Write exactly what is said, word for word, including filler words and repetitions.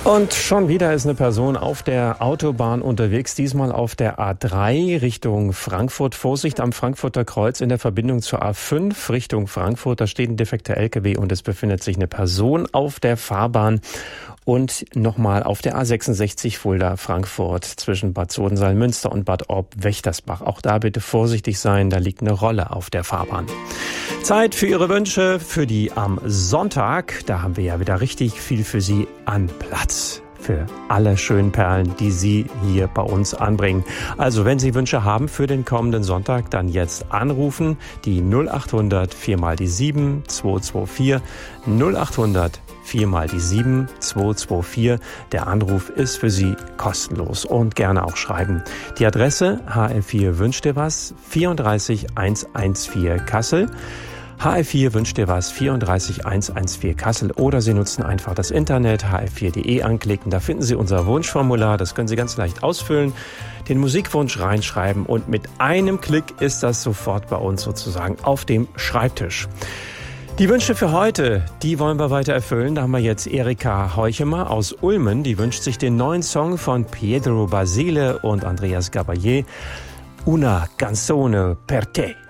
Und schon wieder ist eine Person auf der Autobahn unterwegs, diesmal auf der A drei Richtung Frankfurt. Vorsicht am Frankfurter Kreuz in der Verbindung zur A fünf Richtung Frankfurt. Da steht ein defekter L K W und es befindet sich eine Person auf der Fahrbahn. Und nochmal auf der A sechsundsechzig Fulda-Frankfurt zwischen Bad Sodensalm-Münster und Bad Orb-Wächtersbach. Auch da bitte vorsichtig sein, da liegt eine Rolle auf der Fahrbahn. Zeit für Ihre Wünsche für die am Sonntag. Da haben wir ja wieder richtig viel für Sie an Platz. Für alle schönen Perlen, die Sie hier bei uns anbringen. Also wenn Sie Wünsche haben für den kommenden Sonntag, dann jetzt anrufen. Die null acht hundert vier mal die sieben zwei zwei vier null acht hundert vier mal die sieben zwei zwei vier. Der Anruf ist für Sie kostenlos und gerne auch schreiben. Die Adresse H L vier wünscht dir was vierunddreißig hundertvierzehn Kassel. H L vier wünscht dir was vierunddreißig hundertvierzehn Kassel oder Sie nutzen einfach das Internet h l vier punkt de anklicken. Da finden Sie unser Wunschformular, das können Sie ganz leicht ausfüllen, den Musikwunsch reinschreiben und mit einem Klick ist das sofort bei uns sozusagen auf dem Schreibtisch. Die Wünsche für heute, die wollen wir weiter erfüllen. Da haben wir jetzt Erika Heuchemer aus Ulmen, die wünscht sich den neuen Song von Pietro Basile und Andreas Gabayé, Una canzone per te.